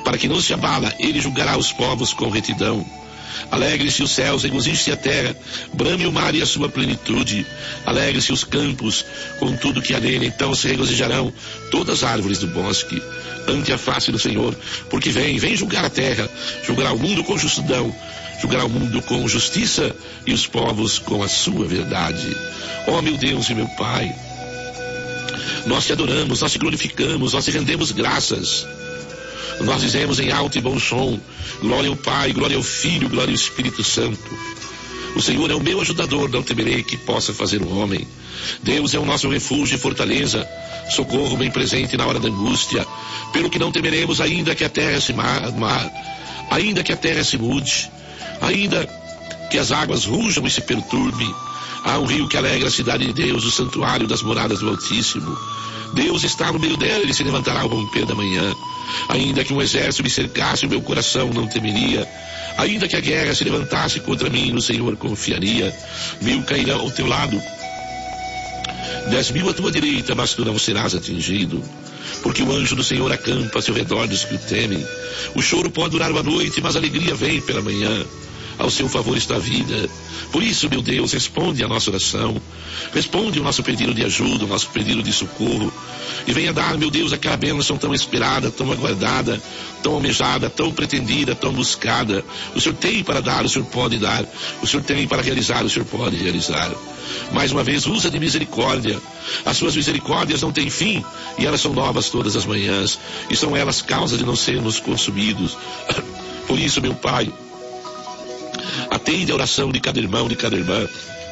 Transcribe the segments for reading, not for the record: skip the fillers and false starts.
para que não se abala, ele julgará os povos com retidão. Alegre-se os céus, regozije-se a terra, brame o mar e a sua plenitude. Alegre-se os campos com tudo que há nele, então se regozijarão todas as árvores do bosque ante a face do Senhor, porque vem julgar a terra, julgará o mundo com justidão, julgará o mundo com justiça e os povos com a sua verdade. Ó meu Deus e meu Pai, nós te adoramos, nós te glorificamos, nós te rendemos graças. Nós dizemos em alto e bom som: glória ao Pai, glória ao Filho, glória ao Espírito Santo. O Senhor é o meu ajudador, não temerei que possa fazer o homem. Deus é o nosso refúgio e fortaleza, socorro bem presente na hora da angústia. Pelo que não temeremos, ainda que a terra se ainda que a terra se mude, ainda que as águas rujam e se perturbem. Há um rio que alegra a cidade de Deus, o santuário das moradas do Altíssimo. Deus está no meio dela, ele se levantará ao romper da manhã. Ainda que um exército me cercasse, o meu coração não temeria. Ainda que a guerra se levantasse contra mim, no Senhor confiaria. 1000 cairão ao teu lado, 10.000 à tua direita, mas tu não serás atingido. Porque o anjo do Senhor acampa ao seu redor dos que o temem. O choro pode durar uma noite, mas a alegria vem pela manhã. Ao seu favor está a vida. Por isso, meu Deus, responde a nossa oração. Responde o nosso pedido de ajuda, o nosso pedido de socorro. E venha dar, meu Deus, aquela bênção tão esperada, tão aguardada, tão almejada, tão pretendida, tão buscada. O Senhor tem para dar, o Senhor pode dar. O Senhor tem para realizar, o Senhor pode realizar. Mais uma vez, usa de misericórdia. As suas misericórdias não têm fim, e elas são novas todas as manhãs. E são elas causa de não sermos consumidos. Por isso, meu Pai, atende a oração de cada irmão, de cada irmã.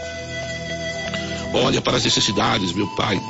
Olha para as necessidades, meu Pai.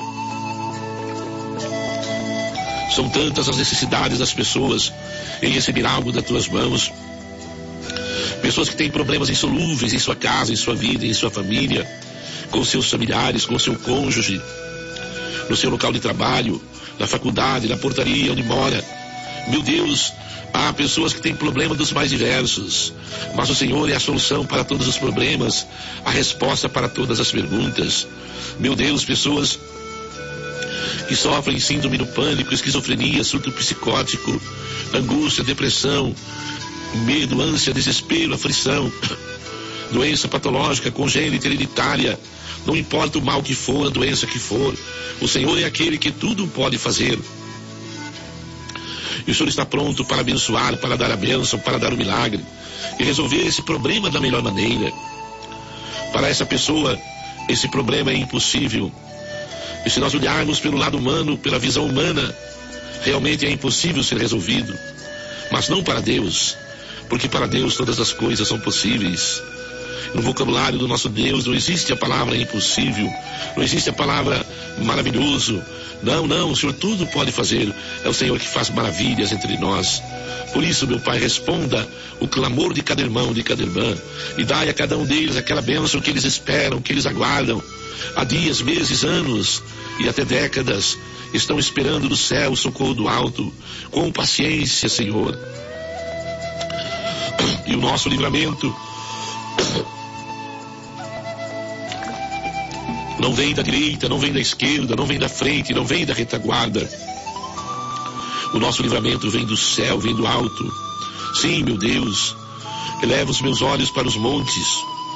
São tantas as necessidades das pessoas em receber algo das tuas mãos. Pessoas que têm problemas insolúveis em sua casa, em sua vida, em sua família, com seus familiares, com seu cônjuge, no seu local de trabalho, na faculdade, na portaria onde mora. Meu Deus, há pessoas que têm problemas dos mais diversos, mas o Senhor é a solução para todos os problemas, a resposta para todas as perguntas. Meu Deus, pessoas que sofrem síndrome do pânico, esquizofrenia, surto psicótico, angústia, depressão, medo, ânsia, desespero, aflição, doença patológica, congênita, hereditária, não importa o mal que for, a doença que for, o Senhor é aquele que tudo pode fazer. E o Senhor está pronto para abençoar, para dar a bênção, para dar o milagre e resolver esse problema da melhor maneira. Para essa pessoa, esse problema é impossível. E se nós olharmos pelo lado humano, pela visão humana, realmente é impossível ser resolvido. Mas não para Deus, porque para Deus todas as coisas são possíveis. No vocabulário do nosso Deus não existe a palavra impossível, não existe a palavra maravilhoso. Não, o Senhor tudo pode fazer. É o Senhor que faz maravilhas entre nós. Por isso, meu Pai, responda o clamor de cada irmão, de cada irmã, e dai a cada um deles aquela bênção que eles esperam, que eles aguardam. Há dias, meses, anos e até décadas estão esperando do céu o socorro do alto, com paciência, Senhor. E o nosso livramento não vem da direita, não vem da esquerda, não vem da frente, não vem da retaguarda. O nosso livramento vem do céu, vem do alto. Sim, meu Deus, eleva os meus olhos para os montes.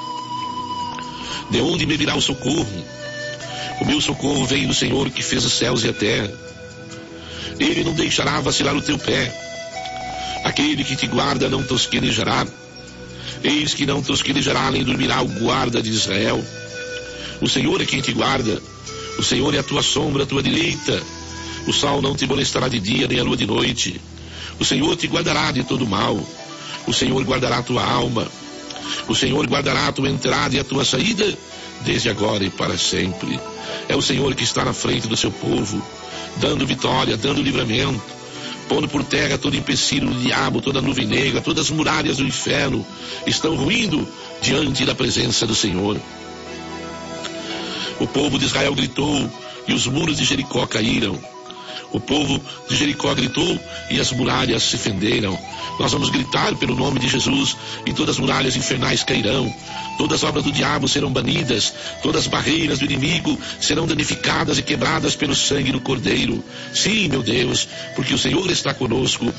De onde me virá o socorro? O meu socorro vem do Senhor que fez os céus e a terra. Ele não deixará vacilar o teu pé. Aquele que te guarda não tosquenejará. Eis que não tosquenejará nem dormirá o guarda de Israel. O Senhor é quem te guarda. O Senhor é a tua sombra, a tua direita. O sol não te molestará de dia, nem a lua de noite. O Senhor te guardará de todo mal. O Senhor guardará a tua alma. O Senhor guardará a tua entrada e a tua saída, desde agora e para sempre. É o Senhor que está na frente do seu povo, dando vitória, dando livramento, pondo por terra todo empecilho do diabo, toda nuvem negra, todas as muralhas do inferno estão ruindo diante da presença do Senhor. O povo de Israel gritou e os muros de Jericó caíram. O povo de Jericó gritou e as muralhas se fenderam. Nós vamos gritar pelo nome de Jesus e todas as muralhas infernais cairão. Todas as obras do diabo serão banidas. Todas as barreiras do inimigo serão danificadas e quebradas pelo sangue do Cordeiro. Sim, meu Deus, porque o Senhor está conosco.